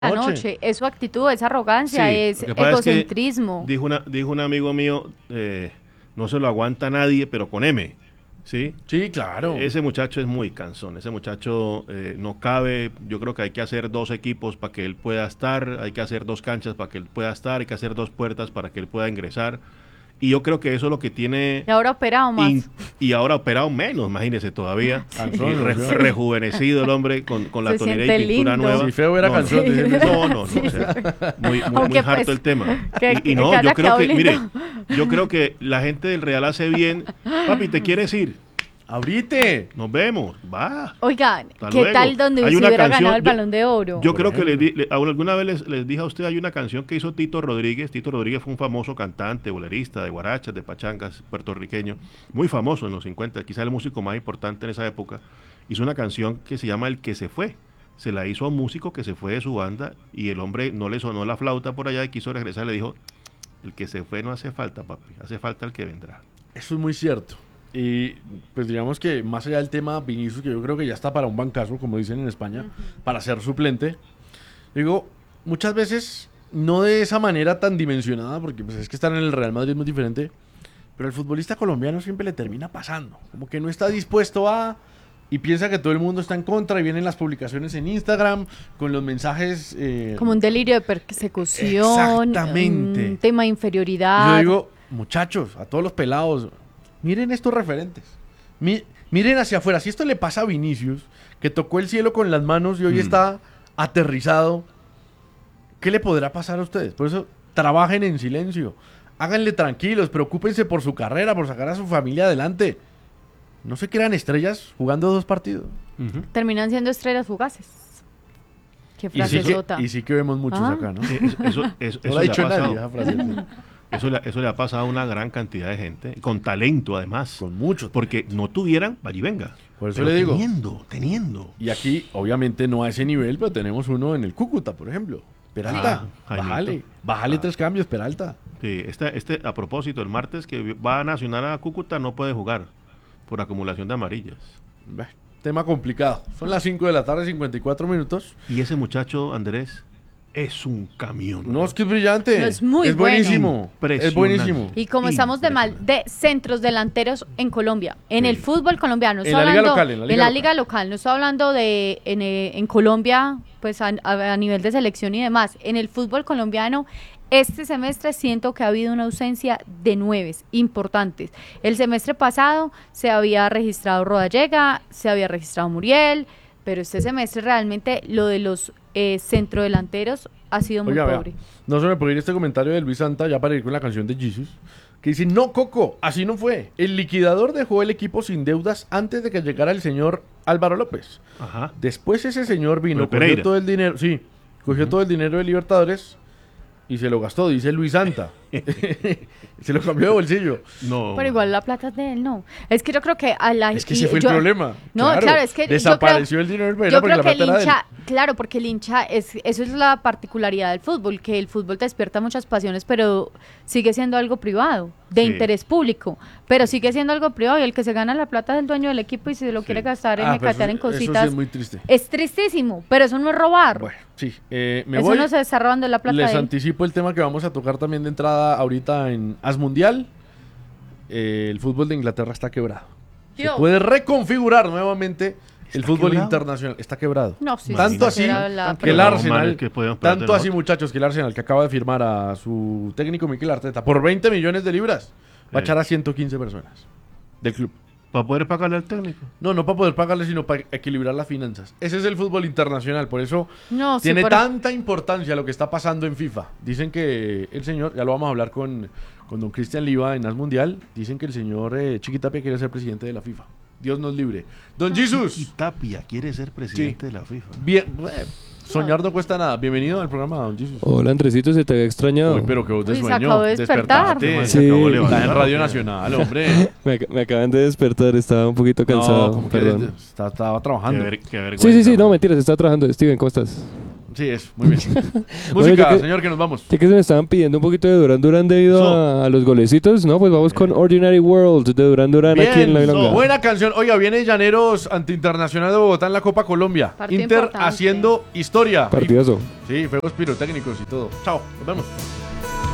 noche. Es su actitud, es arrogancia, Sí, es lo que pasa es que egocentrismo. dijo un amigo mío, no se lo aguanta nadie, pero con M, ¿sí? Sí, claro. Ese muchacho es muy cansón, ese muchacho no cabe, yo creo que hay que hacer 2 equipos para que él pueda estar, hay que hacer 2 canchas para que él pueda estar, hay que hacer 2 puertas para que él pueda ingresar, y yo creo que eso es lo que tiene... Y ahora operado más. Y ahora operado menos, imagínese todavía, Cansón, y rejuvenecido el hombre con la Se tonera y siente pintura lindo. nueva. Si feo era cansón, dicen eso. No, o sea, muy Aunque, harto pues, el tema. que Y no, haya yo creo quedado que, mire, lindo. yo creo que la gente del Real hace bien. Papi, ¿te quieres ir? ¡Abrite! Nos vemos, va. Oigan, Hasta ¿qué luego. tal donde Hay se una hubiera canción, ganado el Balón de Oro? Yo Por creo que ejemplo. alguna vez les dije a usted, hay una canción que hizo Tito Rodríguez. Tito Rodríguez fue un famoso cantante, bolerista, de guarachas, de pachangas, puertorriqueño, muy famoso en los 50, quizá el músico más importante en esa época. Hizo una canción que se llama El que se fue. Se la hizo a un músico que se fue de su banda y el hombre no le sonó la flauta por allá y quiso regresar. Le dijo, el que se fue no hace falta, papi, hace falta el que vendrá. Eso es muy cierto. Y pues digamos que más allá del tema Vinicius, que yo creo que ya está para un bancazo, como dicen en España, para ser suplente, digo, muchas veces no de esa manera tan dimensionada, porque pues es que estar en el Real Madrid es muy diferente, pero el futbolista colombiano siempre le termina pasando, como que no está dispuesto a... Y piensa que todo el mundo está en contra y vienen las publicaciones en Instagram con los mensajes... Como un delirio de persecución, Exactamente. un tema de Y inferioridad. yo digo, muchachos, a todos los pelados, miren estos referentes. Miren hacia afuera. Si esto le pasa a Vinicius, que tocó el cielo con las manos y hoy está aterrizado, ¿qué le podrá pasar a ustedes? Por eso, trabajen en silencio. Háganle tranquilos, preocúpense por su carrera, por sacar a su familia adelante. No se crean estrellas jugando 2 partidos. Terminan siendo estrellas fugaces. Qué Y sí, frase sota. y sí que vemos muchos Ah. acá, ¿no? Eso No lo ha le dicho ha pasado. nadie esa frase. Eso le ha pasado a una gran cantidad de gente, con talento además. Con muchos. Porque no tuvieran, vaya y venga. Por eso Pero le digo. Teniendo. Y aquí, obviamente, no a ese nivel, pero tenemos uno en el Cúcuta, por ejemplo. Peralta, Jaimito. bájale 3 cambios, Peralta. Sí, a propósito, el martes que va a Nacional a Cúcuta no puede jugar por acumulación de amarillas. Bah, tema complicado. Son las 5 de la tarde, 54 minutos. Y ese muchacho, Andrés, es un camión. No, es que es brillante. No, es muy es buenísimo. Impresionante. Es buenísimo. Y como estamos de mal de centros delanteros en Colombia, en Sí. el fútbol colombiano, En la liga local, en la liga local. no estoy hablando de en Colombia, pues a nivel de selección y demás. En el fútbol colombiano, este semestre siento que ha habido una ausencia de 9 importantes. El semestre pasado se había registrado Rodallega, se había registrado Muriel, pero este semestre realmente lo de los centrodelanteros ha sido muy Oiga, vea, pobre. no se me puede ir este comentario de Luis Santa, ya para ir con la canción de Jesus, que dice, no, Coco, así no fue. El liquidador dejó el equipo sin deudas antes de que llegara el señor Álvaro López. Ajá. Después ese señor vino, Pero Pereira. cogió todo el dinero, sí, cogió todo el dinero de Libertadores y se lo gastó, dice Luis Santa. Se lo cambió de bolsillo. No. Pero igual la plata es de él, no. Es que yo creo que a la... Es que ese fue el problema. No, claro, es que desapareció el dinero del yo porque creo la que plata el era de él. hincha, claro, porque el hincha, eso es la particularidad del fútbol, que el fútbol te despierta muchas pasiones, pero sigue siendo algo privado, de Sí. interés público, pero sigue siendo algo privado y el que se gana la plata es el dueño del equipo y si se lo quiere gastar en Pues mecatear en eso sí cositas, es muy triste. es tristísimo, pero eso no es robar. Bueno, sí. Me Eso voy. no se está robando la plata Les de él. anticipo el tema que vamos a tocar también de entrada ahorita en As Mundial. El fútbol de Inglaterra está quebrado. Se Dios. puede reconfigurar nuevamente el ¿Está fútbol quebrado? internacional. Está quebrado. No, sí, Tanto sí, así era la que el No, Arsenal, mal, que podemos perder tanto así nosotros. muchachos, que el Arsenal que acaba de firmar a su técnico Mikel Arteta por 20 millones de libras va a Sí. echar a 115 personas del club. Para poder pagarle al técnico. No para poder pagarle, sino para equilibrar las finanzas. Ese es el fútbol internacional, por eso No, sí, tiene por- tanta importancia lo que está pasando en FIFA. Dicen que el señor, ya lo vamos a hablar con don Cristian Liva en As Mundial, dicen que el señor Chiquitapia quiere ser presidente de la FIFA. Dios nos libre. Don Y Jesus, Tapia quiere ser presidente de la FIFA. bien, soñar no cuesta nada. Bienvenido al programa, don Jesus. Hola Andresito, se te había extrañado. Uy, pero que vos de Uy, se sueño. acabó de despertar. Despertate. Sí. Se acabó de Estás levantar. en Radio Nacional, hombre. Me acaban de despertar, estaba un poquito cansado, No, como que perdón. estaba Qué, trabajando. qué vergüenza. Sí, no, mentiras, estaba trabajando. Steven, ¿cómo estás? Sí, es, muy bien. Bueno, Música, ya que- señor, que nos vamos. Ya que se me estaban pidiendo un poquito de Duran Duran debido a los golecitos, ¿no? Pues vamos con Ordinary World de Duran Duran aquí en La Bien, Milonga. buena canción. Oiga, viene Llaneros ante Internacional de Bogotá en la Copa Colombia. Partido Inter importante. haciendo historia. Partidazo. Sí, fuegos pirotécnicos y todo. Chao, nos vemos.